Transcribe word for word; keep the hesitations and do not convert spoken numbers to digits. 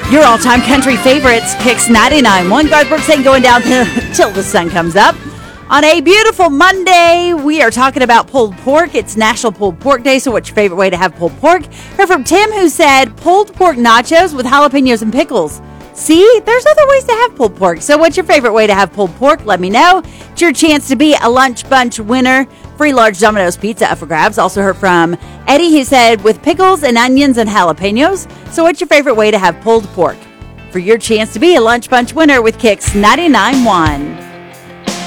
Your all-time country favorites, Kicks ninety-nine point one. Garth Brooks ain't going down till the sun comes up. On a beautiful Monday, we are talking about pulled pork. It's National Pulled Pork Day, so what's your favorite way to have pulled pork? Heard from Tim, who said pulled pork nachos with jalapenos and pickles. See, there's other ways to have pulled pork. So what's your favorite way to have pulled pork? Let me know. It's your chance to be a lunch bunch winner. Free large Domino's pizza up for grabs. Also heard from Eddie, who said with pickles and onions and jalapenos. So what's your favorite way to have pulled pork? For your chance to be a lunch bunch winner with Kicks ninety-nine point one.